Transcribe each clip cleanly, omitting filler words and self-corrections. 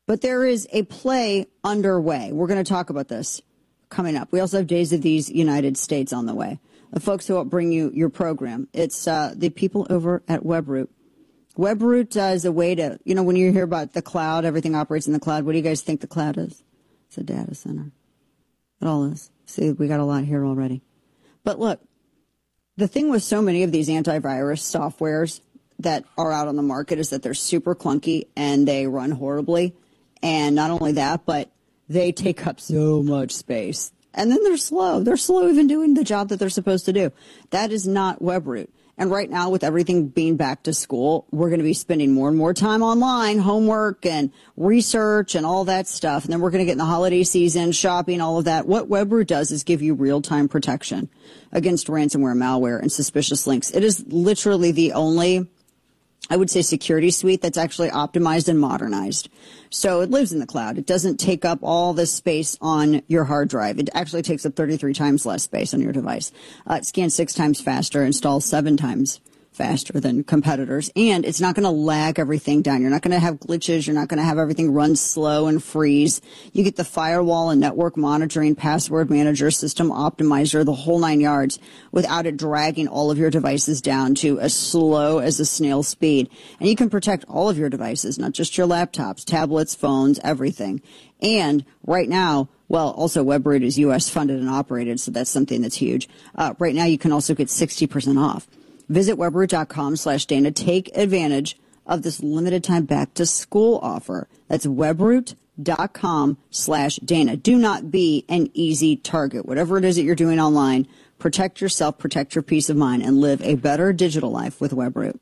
But there is a play underway. We're going to talk about this coming up. We also have Days of These United States on the way. The folks who help bring you your program. It's the people over at WebRoot. WebRoot is a way to, when you hear about the cloud, everything operates in the cloud. What do you guys think the cloud is? It's a data center. It all is. See, we got a lot here already. But look, the thing with so many of these antivirus softwares that are out on the market is that they're super clunky and they run horribly. And not only that, but they take up so much space. And then they're slow. They're slow even doing the job that they're supposed to do. That is not WebRoot. And right now, with everything being back to school, we're going to be spending more and more time online, homework and research and all that stuff. And then we're going to get in the holiday season, shopping, all of that. What WebRoot does is give you real-time protection against ransomware, malware, and suspicious links. It is literally the only, I would say, security suite that's actually optimized and modernized. So it lives in the cloud. It doesn't take up all the space on your hard drive. It actually takes up 33 times less space on your device. It scans 6 times faster, installs 7 times faster than competitors, and it's not going to lag everything down. You're not going to have glitches. You're not going to have everything run slow and freeze. You get the firewall and network monitoring, password manager, system optimizer, the whole 9 yards, without it dragging all of your devices down to as slow as a snail's speed. And you can protect all of your devices, not just your laptops, tablets, phones, everything. And right now, well, also WebRoot is U.S. funded and operated, so that's something that's huge. Right now, you can also get 60% off. Visit webroot.com/Dana. Take advantage of this limited time back to school offer. That's webroot.com/Dana. Do not be an easy target. Whatever it is that you're doing online, protect yourself, protect your peace of mind, and live a better digital life with WebRoot.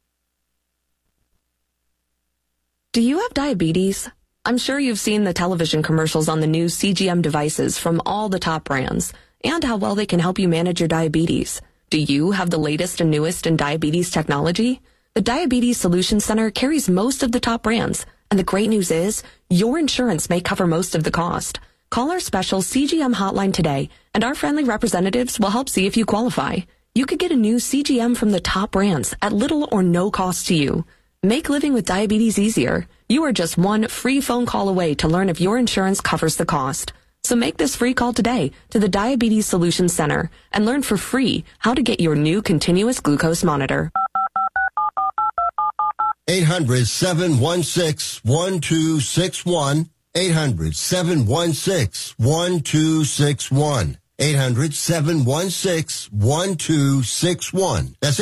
Do you have diabetes? I'm sure you've seen the television commercials on the new CGM devices from all the top brands and how well they can help you manage your diabetes. Do you have the latest and newest in diabetes technology? The Diabetes Solutions Center carries most of the top brands, and the great news is your insurance may cover most of the cost. Call our special CGM hotline today, and our friendly representatives will help see if you qualify. You could get a new CGM from the top brands at little or no cost to you. Make living with diabetes easier. You are just one free phone call away to learn if your insurance covers the cost. So make this free call today to the Diabetes Solutions Center and learn for free how to get your new continuous glucose monitor. 800-716-1261. 800-716-1261. 800-716-1261. That's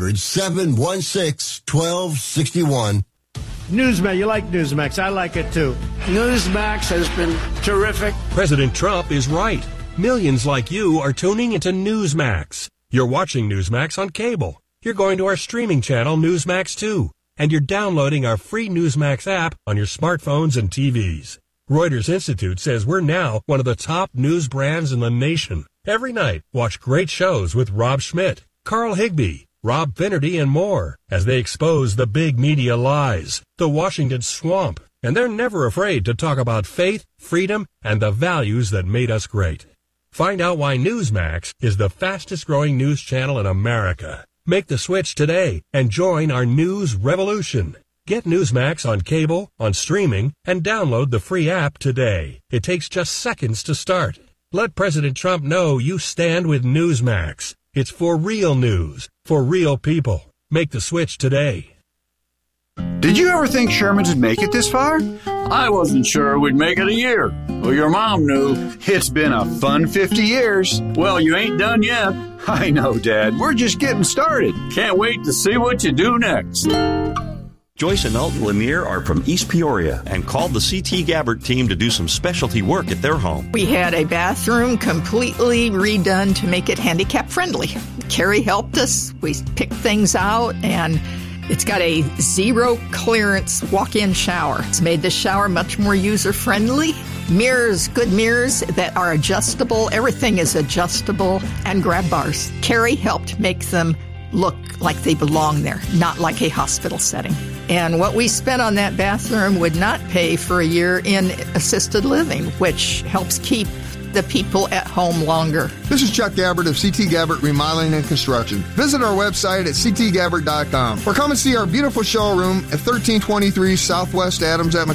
800-716-1261. Newsmax, you like Newsmax. I like it too. Newsmax has been terrific. President Trump is right. Millions like you are tuning into Newsmax. You're watching Newsmax on cable. You're going to our streaming channel, Newsmax 2. And you're downloading our free Newsmax app on your smartphones and TVs. Reuters Institute says we're now one of the top news brands in the nation. Every night, watch great shows with Rob Schmidt, Carl Higbie, Rob Finnerty, and more as they expose the big media lies, the Washington swamp, and they're never afraid to talk about faith, freedom, and the values that made us great. Find out why Newsmax is the fastest-growing news channel in America. Make the switch today and join our news revolution. Get Newsmax on cable, on streaming, and download the free app today. It takes just seconds to start. Let President Trump know you stand with Newsmax. It's for real news, for real people. Make the switch today. Did you ever think Sherman's would make it this far? I wasn't sure we'd make it a year. Well, your mom knew. It's been a fun 50 years. Well, you ain't done yet. I know, Dad. We're just getting started. Can't wait to see what you do next. Joyce and Elton Lanier are from East Peoria and called the C.T. Gabbert team to do some specialty work at their home. We had a bathroom completely redone to make it handicap friendly. Carrie helped us. We picked things out, and it's got a zero clearance walk-in shower. It's made the shower much more user-friendly. Mirrors, good mirrors that are adjustable. Everything is adjustable, and grab bars. Carrie helped make them look like they belong there, not like a hospital setting. And what we spent on that bathroom would not pay for a year in assisted living, which helps keep the people at home longer. This is Chuck Gabbert of CT Gabbert Remodeling and Construction. Visit our website at ctgabbert.com or come and see our beautiful showroom at 1323 Southwest Adams at